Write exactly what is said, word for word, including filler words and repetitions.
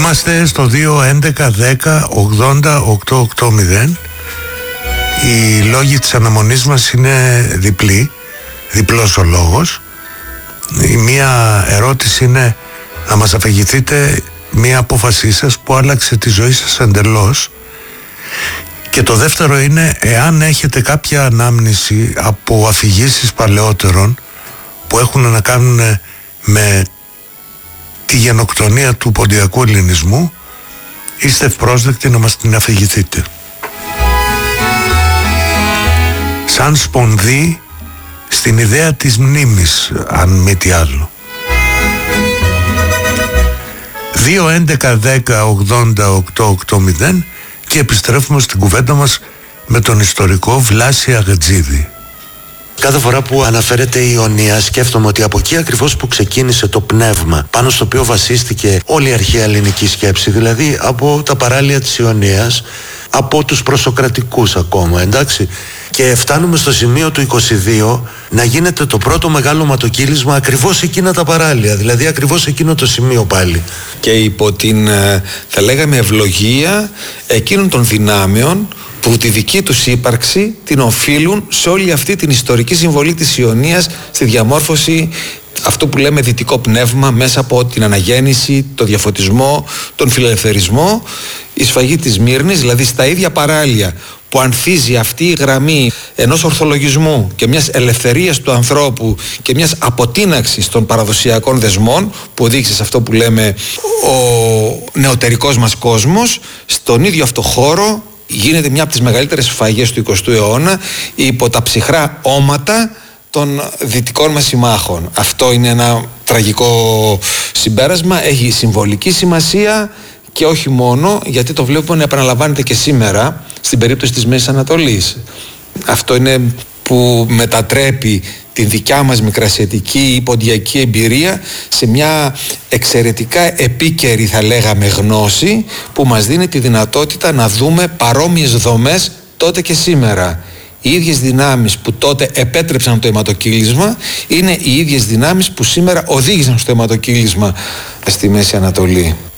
Είμαστε στο δύο έντεκα δέκα ογδόντα οκτώ ογδόντα. Οι λόγοι της αναμονής μας είναι διπλοί, διπλός ο λόγος. Η μία ερώτηση είναι να μας αφηγηθείτε μία απόφασή σας που άλλαξε τη ζωή σας εντελώς. Και το δεύτερο είναι εάν έχετε κάποια ανάμνηση από αφηγήσεις παλαιότερων που έχουν να κάνουν με τη γενοκτονία του ποντιακού ελληνισμού, είστε ευπρόσδεκτοι να μας την αφηγηθείτε. Σαν σπονδί στην ιδέα της μνήμης, αν μη τι άλλο. δύο έντεκα δέκα ογδόντα οκτώ ογδόντα και επιστρέφουμε στην κουβέντα μας με τον ιστορικό Βλάση Αγατζίδη. Κάθε φορά που αναφέρεται η Ιωνία, σκέφτομαι ότι από εκεί ακριβώς που ξεκίνησε το πνεύμα πάνω στο οποίο βασίστηκε όλη η αρχαία ελληνική σκέψη, δηλαδή από τα παράλια της Ιωνίας, από τους προσοκρατικούς ακόμα, εντάξει. Και φτάνουμε στο σημείο του είκοσι δύο να γίνεται το πρώτο μεγάλο ματοκύλισμα ακριβώς εκείνα τα παράλια, δηλαδή ακριβώς εκείνο το σημείο πάλι. Και υπό την, θα λέγαμε, ευλογία εκείνων των δυνάμεων που τη δική τους ύπαρξη την οφείλουν σε όλη αυτή την ιστορική συμβολή της Ιωνίας στη διαμόρφωση αυτό που λέμε δυτικό πνεύμα μέσα από την αναγέννηση, το διαφωτισμό, τον φιλελευθερισμό. Η σφαγή της Μύρνης, δηλαδή στα ίδια παράλια που ανθίζει αυτή η γραμμή ενός ορθολογισμού και μιας ελευθερίας του ανθρώπου και μιας αποτείναξης των παραδοσιακών δεσμών που οδήγησε σε αυτό που λέμε ο νεωτερικός μας κόσμος, στον ίδιο αυτό χώρο γίνεται μια από τις μεγαλύτερες σφαγές του εικοστού αιώνα υπό τα ψυχρά όματα των δυτικών μας συμμάχων. Αυτό είναι ένα τραγικό συμπέρασμα, έχει συμβολική σημασία και όχι μόνο, γιατί το βλέπουμε να επαναλαμβάνεται και σήμερα στην περίπτωση της Μέσης Ανατολής. Αυτό είναι που μετατρέπει την δικιά μας μικρασιατική ή ποντιακή εμπειρία σε μια εξαιρετικά επίκαιρη, θα λέγαμε, γνώση που μας δίνει τη δυνατότητα να δούμε παρόμοιες δομές τότε και σήμερα. Οι ίδιες δυνάμεις που τότε επέτρεψαν το αιματοκύλισμα είναι οι ίδιες δυνάμεις που σήμερα οδήγησαν στο αιματοκύλισμα στη Μέση Ανατολή.